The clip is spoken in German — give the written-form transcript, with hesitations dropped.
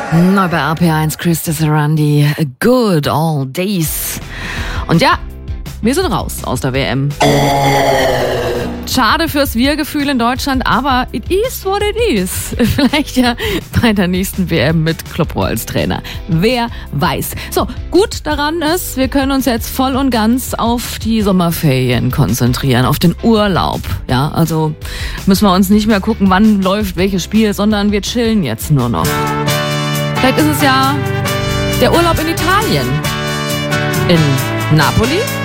Neu bei RPA1 Christa Sarandi, Good Old Days. Und ja, wir sind raus aus der WM. Schade fürs Wir-Gefühl in Deutschland, aber it is what it is. Vielleicht ja bei der nächsten WM mit Kloppo als Trainer. Wer weiß. So, gut daran ist, wir können uns jetzt voll und ganz auf die Sommerferien konzentrieren, auf den Urlaub. Ja, also müssen wir uns nicht mehr gucken, wann läuft welches Spiel, sondern wir chillen jetzt nur noch. Vielleicht ist es ja der Urlaub in Italien. In Napoli?